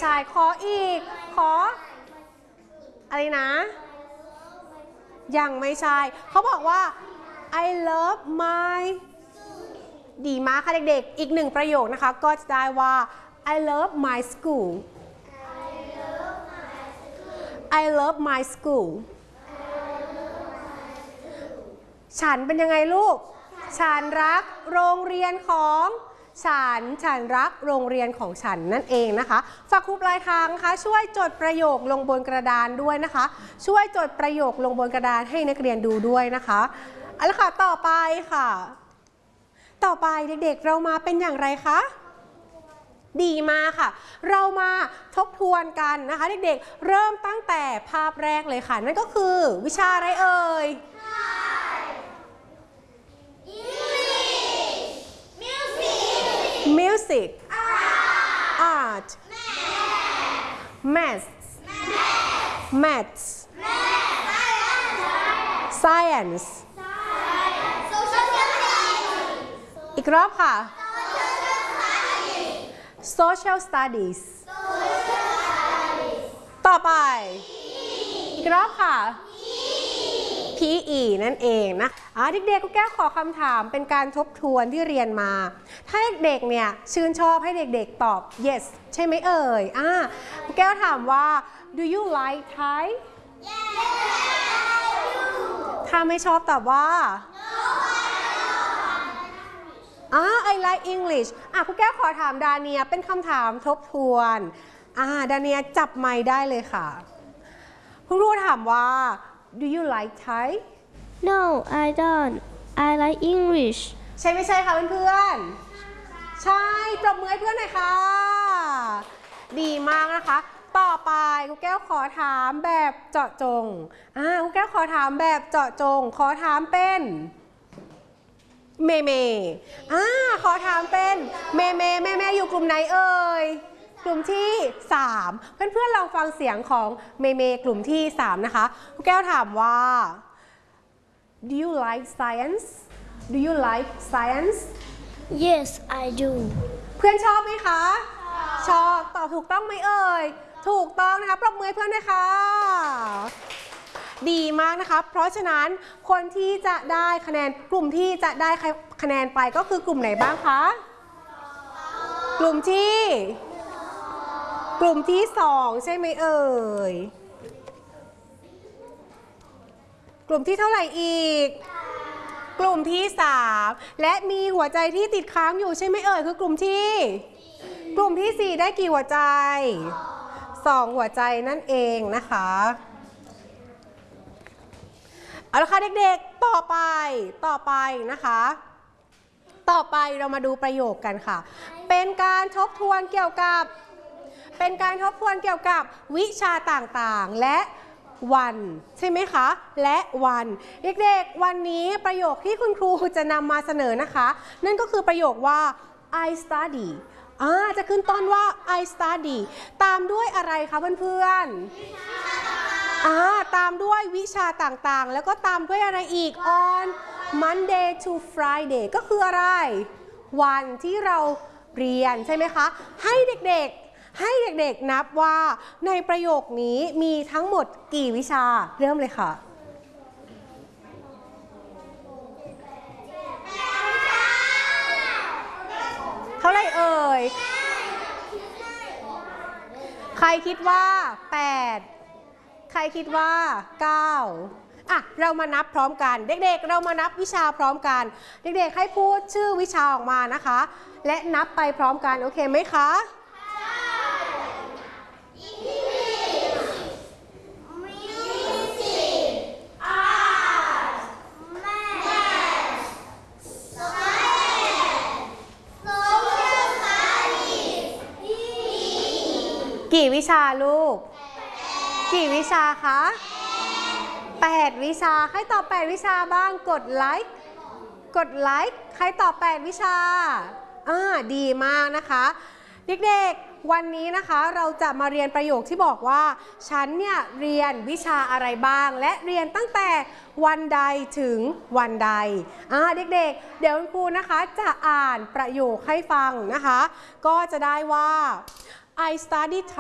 ใช่ขออีกขออะไรนะยังไม่ใช่เขาบอกว่า I love my ดีมากค่ะเด็กๆอีกหนึ่งประโยคนะคะก็จะได้ว่า I love my school I love my school ฉันเป็นยังไงลูกฉันรักโรงเรียนของฉันรักโรงเรียนของฉันนั่นเองนะคะฝากครูปลายทางนะคะช่วยจดประโยคลงบนกระดานด้วยนะคะช่วยจดประโยคลงบนกระดานให้นักเรียนดูด้วยนะคะเอาละค่ะต่อไปค่ะต่อไปเด็กๆเรามาเป็นอย่างไรคะดีมากค่ะเรามาทบทวนกันนะคะเด็กๆเริ่มตั้งแต่ภาพแรกเลยค่ะนั่นก็คือวิชาอะไรเอ่ยMusic Art Maths Science อีกรอบค่ะ Social Studies ต่อไปอีกรอบค่ะ PE นั่นเองนะเด็กๆก็แก้ขอคำถามเป็นการทบทวนที่เรียนมาถ้าเด็กๆเนี่ยชื่นชอบให้เด็กๆตอบ yes ใช่ไหมเอ่ยแก้วถามว่า do you like Thai yes ถ้าไม่ชอบตอบว่า I like English ครูแก้วขอถามดาเนียเป็นคำถามทบทวนดาเนียจับไมค์ได้เลยค่ะคุณครูถามว่า do you like Thai No I don't I like English ใช่ไม่ใช่คะเพื่อนๆใช่ปรบมือให้เพื่อนหน่อยค่ะดีมากนะคะต่อไปครูแก้วขอถามแบบเจาะจงครูแก้วขอถามแบบเจาะจงขอถามเป็นเมขอถามเป็นเมอยู่กลุ่มไหนเอ่ยกลุ่มที่3เพื่อนๆลองฟังเสียงของเมกลุ่มที่3นะคะครูแก้วถามว่า Do you like science Do you like science Yes I do เพื่อนชอบไหมคะชอบตอบถูกต้องไหมเอ่ยถูกต้องนะคะปรบมือให้เพื่อนด้วยค่ะดีมากนะคะเพราะฉะนั้นคนที่จะได้คะแนนกลุ่มที่จะได้คะแนนไปก็คือกลุ่มไหนบ้างคะกลุ่มที่2ใช่ไหมเอ่ยกลุ่มที่เท่าไหร่อีกกลุ่มที่3และมีหัวใจที่ติดค้างอยู่ใช่ไหมเอ่ยคือกลุ่มที่4ได้กี่หัวใจ2หัวใจนั่นเองนะคะเอาละค่ะเด็กๆต่อไปนะคะต่อไปเรามาดูประโยคกันค่ะเป็นการทบทวนเกี่ยวกับวิชาต่างๆและวันใช่ไหมคะและวันเด็กๆวันนี้ประโยคที่คุณครูจะนำมาเสนอนะคะนั่นก็คือประโยคว่า I study จะขึ้นต้นว่า I study ตามด้วยอะไรคะเพื่อนๆตามด้วยวิชาต่างๆแล้วก็ตามด้วยอะไรอีก on Monday to Friday ก็คืออะไรวันที่เราเรียนใช่ไหมคะให้เด็กๆนับว่าในประโยคนี้มีทั้งหมดกี่วิชาเริ่มเลยค่ะเท่าไหร่เอ่ยใครคิดว่า8ใครคิดว่า9เรามานับพร้อมกันเด็กๆเรามานับวิชาพร้อมกันเด็กๆให้พูดชื่อวิชาออกมานะคะและนับไปพร้อมกันโอเคไหมคะกี่วิชาลูกกี่วิชาคะ8วิชาใครตอบ8วิชาบ้างกดไลค์ใครตอบ8วิชาดีมากนะคะเด็กๆวันนี้นะคะเราจะมาเรียนประโยคที่บอกว่าฉันเนี่ยเรียนวิชาอะไรบ้างและเรียนตั้งแต่วันใดถึงวันใดเด็กๆเดี๋ยวคุณครูนะคะจะอ่านประโยคให้ฟังนะคะก็จะได้ว่าI studied